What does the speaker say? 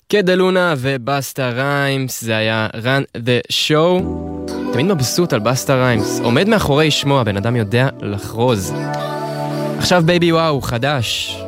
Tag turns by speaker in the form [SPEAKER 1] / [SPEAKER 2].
[SPEAKER 1] קדלונה ובסטה ריימס, זה היה Run the Show. תמיד מבסוט על בסטה ריימס, עומד מאחורי שמו, הבן אדם יודע לחרוז. עכשיו בייבי וואו, חדש.